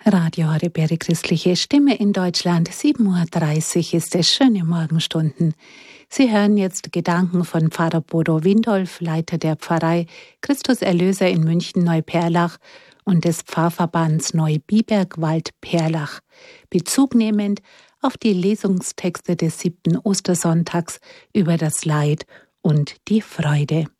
Radio Horeb, christliche Stimme in Deutschland, 7:30 Uhr ist es, schöne Morgenstunden. Sie hören jetzt Gedanken von Pfarrer Bodo Windolf, Leiter der Pfarrei Christus Erlöser in München-Neuperlach und des Pfarrverbands Neubiberg-Wald-Perlach, bezugnehmend auf die Lesungstexte des 7. Ostersonntags über das Leid und die Freude.